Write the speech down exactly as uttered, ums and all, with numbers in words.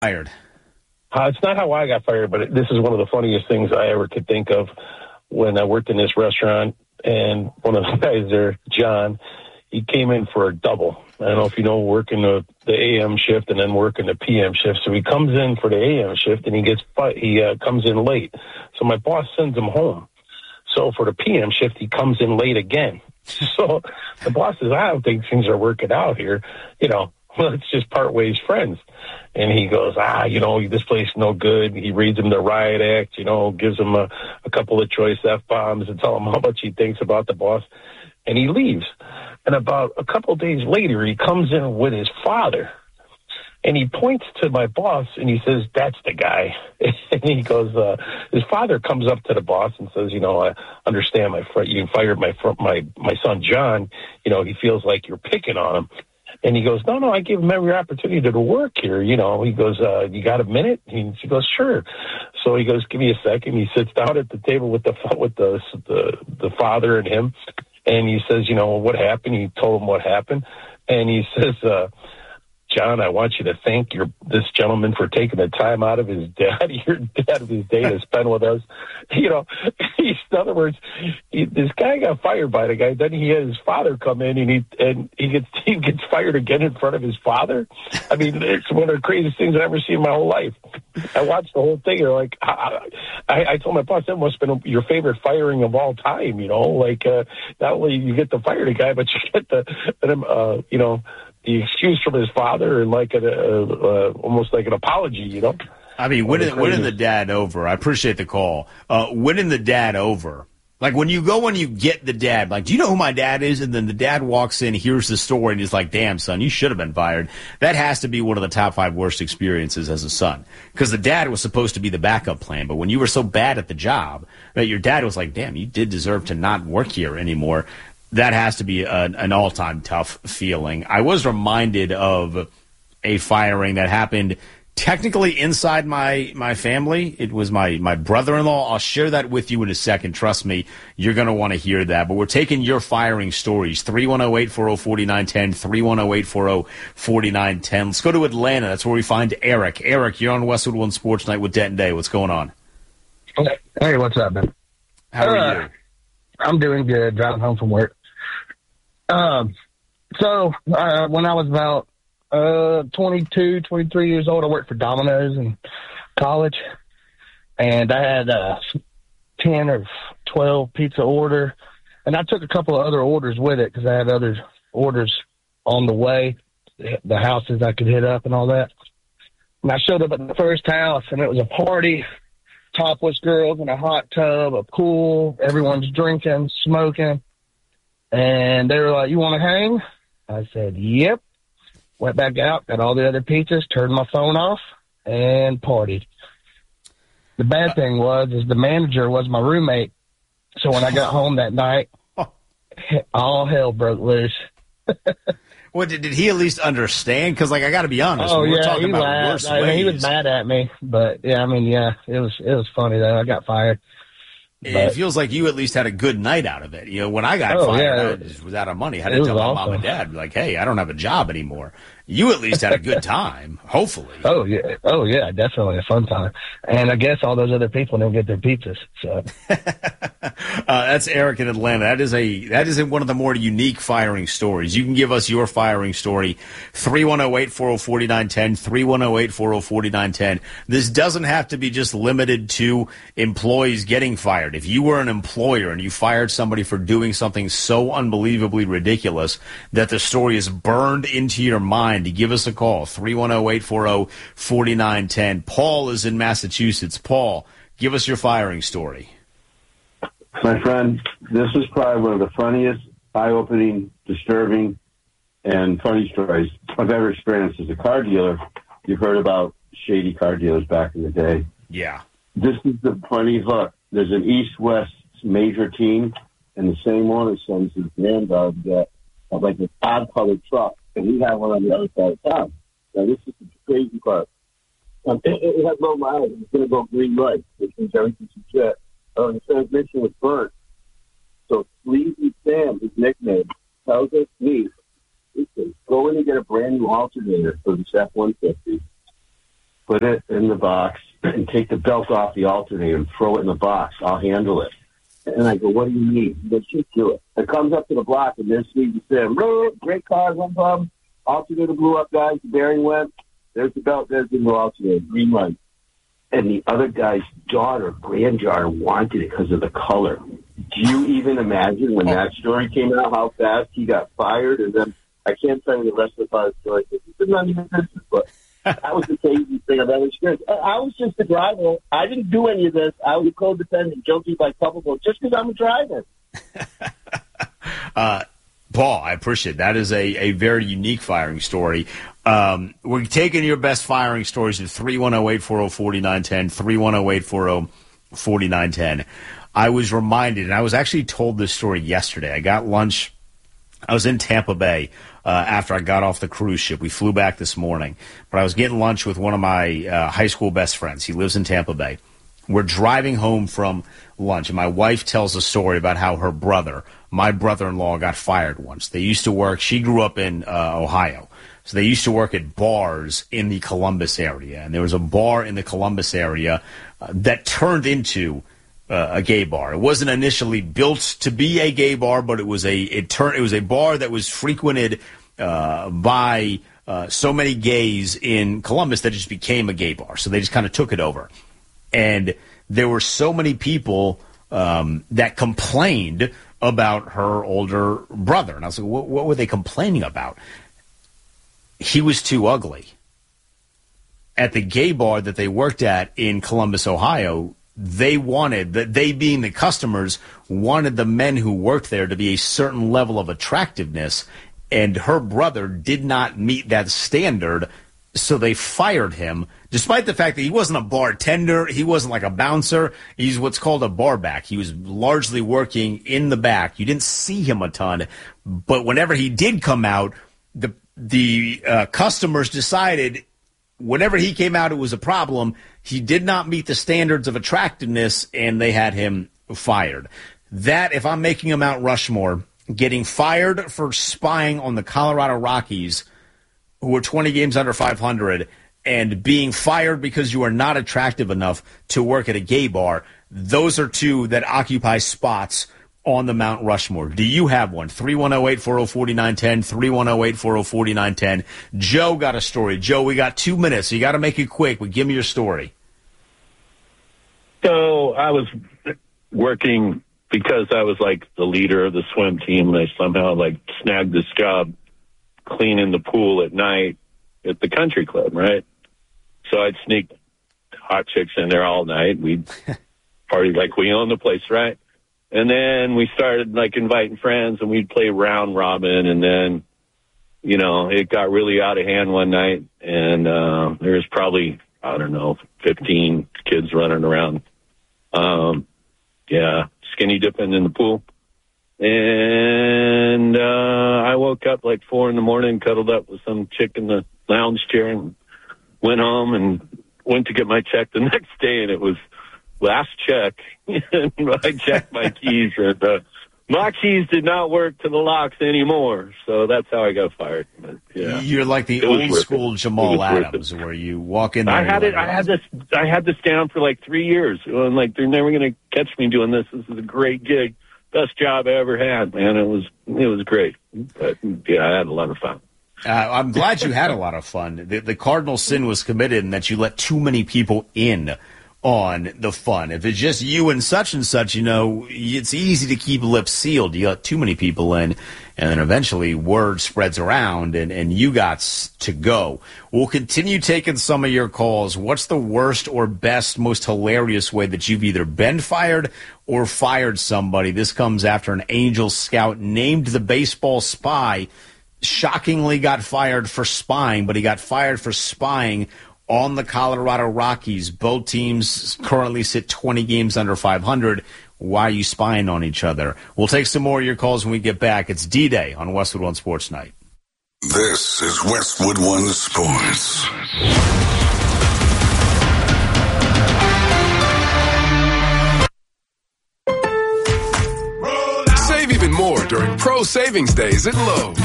fired? Uh, it's not how I got fired, but it, this is one of the funniest things I ever could think of when I worked in this restaurant. And one of the guys there, John, he came in for a double. I don't know if you know, working the, the A M shift and then working the P M shift. So he comes in for the A M shift and he gets he uh, comes in late. So my boss sends him home. So for the P M shift, he comes in late again. So the boss says, I don't think things are working out here. You know, let's just part ways friends. And he goes, ah, you know, this place is no good. He reads him the riot act, you know, gives him a, a couple of choice F-bombs and tell him how much he thinks about the boss. And he leaves. And about a couple of days later, he comes in with his father. And he points to my boss and he says, that's the guy. And he goes, uh, his father comes up to the boss and says, you know, I understand my fr- you fired my, fr- my, my son, John. You know, he feels like you're picking on him. And he goes, no, no, I give him every opportunity to work here. You know, he goes, uh, you got a minute? He, he goes, sure. So he goes, give me a second. He sits down at the table with the, with the, the, the father and him. And he says, you know, what happened? He told him what happened. And he says, uh, John, I want you to thank your this gentleman for taking the time out of his dad, your dad of his day to spend with us. You know, he's, in other words, he, this guy got fired by the guy. Then he had his father come in, and he and he gets he gets fired again in front of his father. I mean, it's one of the craziest things I've ever seen in my whole life. I watched the whole thing, and like I, I, I told my boss, that must have been your favorite firing of all time. You know, like uh, not only you get to fire the guy, but you get the uh, you know. the excuse from his father and like a, uh, uh, almost like an apology, you know? I mean, winning, winning the dad over, I appreciate the call. Uh, winning the dad over. Like when you go and you get the dad, like, do you know who my dad is? And then the dad walks in, hears the story, and he's like, damn, son, you should have been fired. That has to be one of the top five worst experiences as a son. Because the dad was supposed to be the backup plan. But when you were so bad at the job that your dad was like, damn, you did deserve to not work here anymore. That has to be a, an all-time tough feeling. I was reminded of a firing that happened technically inside my, my family. It was my, my brother-in-law. I'll share that with you in a second. Trust me, you're going to want to hear that. But we're taking your firing stories. three one zero, eight four zero, four nine one zero, three one zero, eight four zero, four nine one zero. Let's go to Atlanta. That's where we find Eric. Eric, you're on Westwood One Sports Night with Denton Day. What's going on? Hey, what's up, man? How are uh, you? I'm doing good, driving home from work. Um, so uh, when I was about uh, twenty-two, twenty-three years old, I worked for Domino's in college, and I had uh, ten or twelve pizza order, and I took a couple of other orders with it because I had other orders on the way, the houses I could hit up and all that. And I showed up at the first house, and it was a party, topless girls in a hot tub, a pool, everyone's drinking, smoking. And they were like, you want to hang? I said, yep. Went back out, got all the other pizzas, turned my phone off, and partied. The bad thing was, is the manager was my roommate. So when I got home that night, all hell broke loose. Well, did, did he at least understand? Because, like, I got to be honest. Oh, we're yeah, talking he about laughed. worse I mean, ways. he was mad at me. But, yeah, I mean, yeah, it was it was funny, though. I got fired. It But, feels like you at least had a good night out of it. You know, when I got Oh, fired, yeah, I just was out of money. I had it to was tell my awesome. mom and dad, like, hey, I don't have a job anymore. You at least had a good time, hopefully. Oh, yeah. Oh, yeah, definitely a fun time. And I guess all those other people didn't get their pizzas. So uh, that's Eric in Atlanta. That is a that is one of the more unique firing stories. You can give us your firing story, three one zero, eight four zero, four nine one zero, three one zero, eight four zero, four nine one zero. This doesn't have to be just limited to employees getting fired. If you were an employer and you fired somebody for doing something so unbelievably ridiculous that the story is burned into your mind, to give us a call, three one zero, eight four zero, four nine one zero. Paul is in Massachusetts. Paul, give us your firing story. My friend, this is probably one of the funniest, eye-opening, disturbing, and funny stories I've ever experienced as a car dealer. You've heard about shady car dealers back in the day. Yeah. This is the funny hook. There's an East-West major team, and the same owner sends his granddaughter that have like an odd-colored truck, and he had one on the other side of town. Now, this is the crazy part. Um, it, it had low mileage. It's going to go green light, which means everything's legit. Uh, the transmission was burnt. So Sleazy Sam, his nickname, tells us me, listen, go in and get a brand new alternator for this F one fifty. put it in the box, and take the belt off the alternator and throw it in the box. I'll handle it. And I go, what do you need? He goes, just do it. It comes up to the block, and this week he said, great car, one problem. Alternator blew up, guys. The bearing went. There's the belt. There's the new alternator. Green light. And the other guy's daughter, granddaughter, wanted it because of the color. Do you even imagine when that story came out, how fast he got fired? And then I can't tell you the rest of the story because it's none of your business, but that was the craziest thing I've ever experienced. I was just a driver. I didn't do any of this. I was a codependent, guilty by culpable, just because I'm a driver. uh, Paul, I appreciate it. That is a, a very unique firing story. Um, we're taking your best firing stories at three one zero, eight four zero, four nine one zero, three one zero, eight four zero, four nine one zero. I was reminded, and I was actually told this story yesterday. I got lunch. I was in Tampa Bay uh, after I got off the cruise ship. We flew back this morning, but I was getting lunch with one of my uh, high school best friends. He lives in Tampa Bay. We're driving home from lunch, and my wife tells a story about how her brother, my brother-in-law, got fired once. They used to work. She grew up in uh, Ohio. So they used to work at bars in the Columbus area, and there was a bar in the Columbus area uh, that turned into uh, a gay bar. It wasn't initially built to be a gay bar, but it was a it turned it was a bar that was frequented uh, by uh, so many gays in Columbus that it just became a gay bar. So they just kind of took it over, and there were so many people um, that complained about her older brother, and I was like, what, what were they complaining about? He was too ugly. At the gay bar that they worked at in Columbus, Ohio, they wanted, that they being the customers, wanted the men who worked there to be a certain level of attractiveness, and her brother did not meet that standard, so they fired him, despite the fact that he wasn't a bartender, he wasn't like a bouncer, he's what's called a bar back. He was largely working in the back. You didn't see him a ton, but whenever he did come out, the The uh, customers decided whenever he came out, it was a problem. He did not meet the standards of attractiveness, and they had him fired. That, if I'm making a Mount Rushmore, getting fired for spying on the Colorado Rockies, who were twenty games under five hundred, and being fired because you are not attractive enough to work at a gay bar, those are two that occupy spots on the Mount Rushmore. Do you have one? three one zero, eight four zero, four nine one zero, three one zero, eight four zero, four nine one zero. Joe got a story. Joe, we got two minutes, so you got to make it quick, but give me your story. So I was working because I was like the leader of the swim team. I somehow like snagged this job cleaning the pool at night at the country club, right? So I'd sneak hot chicks in there all night. We'd party like we own the place, right? And then we started like inviting friends, and we'd play round robin. And then, you know, it got really out of hand one night, and uh, there was probably, I don't know, fifteen kids running around. Um, yeah, skinny dipping in the pool. And uh, I woke up like four in the morning, cuddled up with some chick in the lounge chair, and went home and went to get my check the next day, and it was last check. I checked my keys, and uh, my keys did not work to the locks anymore. So that's how I got fired. But, yeah. You're like the old school Jamal Adams, where you walk in there. I had it. Like, I had this. I had this down for like three years. And like they're never going to catch me doing this. This is a great gig, best job I ever had. Man, it was it was great. But yeah, I had a lot of fun. Uh, I'm glad you had a lot of fun. The, the cardinal sin was committed in that you let too many people in on the fun. If it's just you and such and such, you know, it's easy to keep lips sealed. You let too many people in, and then eventually word spreads around, and, and you got to go. We'll continue taking some of your calls. What's the worst or best, most hilarious way that you've either been fired or fired somebody? This comes after an Angel scout named the baseball spy shockingly got fired for spying, but he got fired for spying on the Colorado Rockies. Both teams currently sit twenty games under five hundred. Why are you spying on each other? We'll take some more of your calls when we get back. It's D-Day on Westwood One Sports Night. This is Westwood One Sports. Save even more during Pro Savings Days at Lowe's.